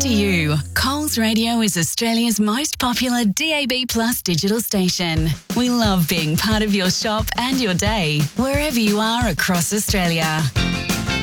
to you. Coles Radio is Australia's most popular DAB+ digital station. We love being part of your shop and your day, wherever you are across Australia.